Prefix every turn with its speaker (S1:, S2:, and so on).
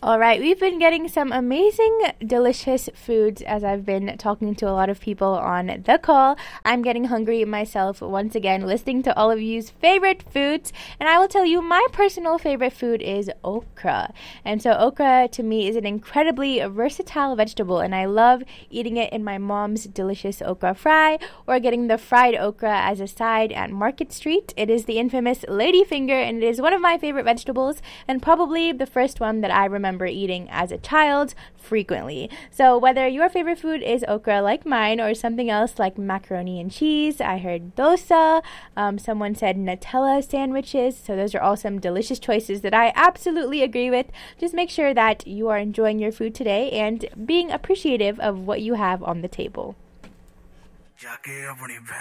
S1: All right, we've been getting some amazing, delicious foods as I've been talking to a lot of people on the call. I'm getting hungry myself once again, listening to all of you's favorite foods. And I will tell you, my personal favorite food is okra. And so okra, to me, is an incredibly versatile vegetable. And I love eating it in my mom's delicious okra fry or getting the fried okra as a side at Market Street. It is the infamous ladyfinger, and it is one of my favorite vegetables and probably the first one that I remember eating as a child frequently. So whether your favorite food is okra like mine or something else like macaroni and cheese, I heard dosa, someone said Nutella sandwiches, so those are all some delicious choices that I absolutely agree with. Just make sure that you are enjoying your food today and being appreciative of what you have on the table.